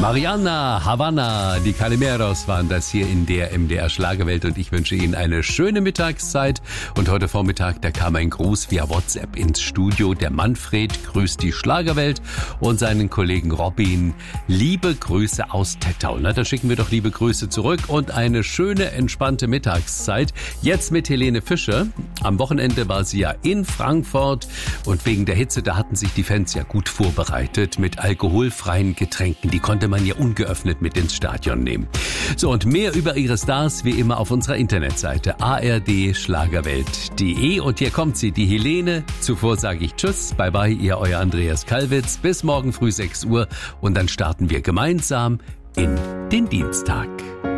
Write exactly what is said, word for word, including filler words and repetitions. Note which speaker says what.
Speaker 1: Mariana, Havanna, die Calimeros waren das hier in der M D R Schlagerwelt und ich wünsche Ihnen eine schöne Mittagszeit. Und heute Vormittag, da kam ein Gruß via WhatsApp ins Studio. Der Manfred grüßt die Schlagerwelt und seinen Kollegen Robin. Liebe Grüße aus Tettau. Na, da schicken wir doch liebe Grüße zurück und eine schöne, entspannte Mittagszeit. Jetzt mit Helene Fischer. Am Wochenende war sie ja in Frankfurt und wegen der Hitze, da hatten sich die Fans ja gut vorbereitet mit alkoholfreien Getränken. Die konnte man ja ungeöffnet mit ins Stadion nehmen. So, und mehr über ihre Stars wie immer auf unserer Internetseite a r d schlagerwelt punkt d e. Und hier kommt sie, die Helene. Zuvor sage ich Tschüss, bye bye, ihr euer Andreas Kalwitz. Bis morgen früh sechs Uhr und dann starten wir gemeinsam in den Dienstag.